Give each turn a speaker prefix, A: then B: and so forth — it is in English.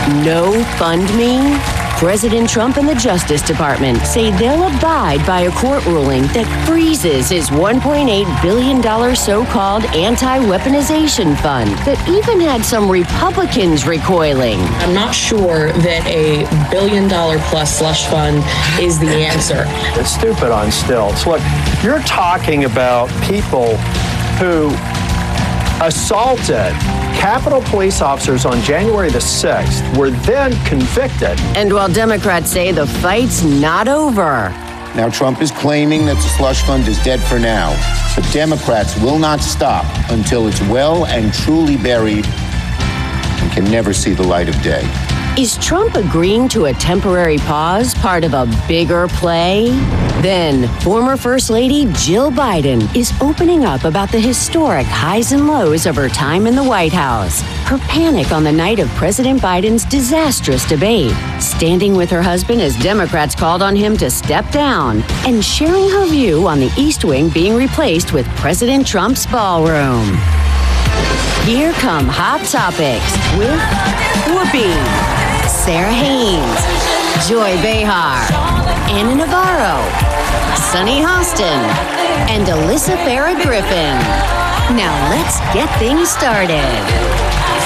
A: No fund me? President Trump and the Justice Department say they'll abide by a court ruling that freezes his $1.8 billion so-called anti-weaponization fund that even had some Republicans recoiling.
B: I'm not sure that a $1 billion plus slush fund is the answer.
C: It's stupid on stilts. Look, you're talking about people who assaulted Capitol police officers on January the 6th, were then convicted.
A: And while Democrats say the fight's not over.
D: Now Trump is claiming that the slush fund is dead for now, but Democrats will not stop until it's well and truly buried and can never see the light of day.
A: Is Trump agreeing to a temporary pause part of a bigger play? Then, former First Lady Jill Biden is opening up about the historic highs and lows of her time in the White House, her panic on the night of President Biden's disastrous debate, standing with her husband as Democrats called on him to step down, and sharing her view on the East Wing being replaced with President Trump's ballroom. Here come Hot Topics with Whoopi, Sarah Haynes, Joy Behar, Anna Navarro, Sunny Hostin, and Alyssa Farah Griffin. Now let's get things started.